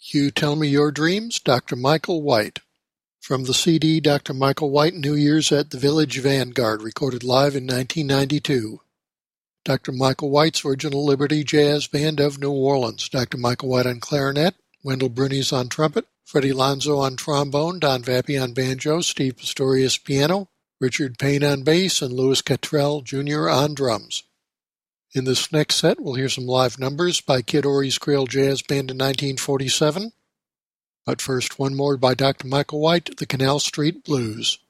You Tell Me Your Dreams, Dr. Michael White. From the CD Dr. Michael White New Year's at the Village Vanguard, recorded live in 1992. Dr. Michael White's Original Liberty Jazz Band of New Orleans. Dr. Michael White on clarinet, Wendell Brunies on trumpet, Freddie Lonzo on trombone, Don Vappy on banjo, Steve Pastorius piano, Richard Payne on bass, and Louis Cottrell Jr. on drums. In this next set, we'll hear some live numbers by Kid Ory's Creole Jazz Band in 1947. But first, one more by Dr. Michael White, The Canal Street Blues.